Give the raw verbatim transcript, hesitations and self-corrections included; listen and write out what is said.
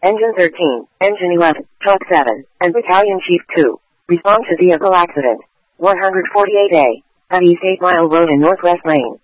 Engine thirteen, Engine eleven, Truck seven, and Battalion Chief two. Respond to vehicle accident. one forty-eight A. At East eight Mile Road in Northwest Lane.